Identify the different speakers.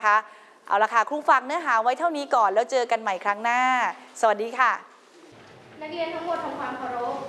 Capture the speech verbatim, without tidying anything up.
Speaker 1: คะเอาละค่ะครูฝากเนื้อหาไว้เท่านี้ก่อนแล้วเจอกันใหม่ครั้งหน้าสวัสดีค่ะ
Speaker 2: นักเรียนทั้งหมดทำความเคารพ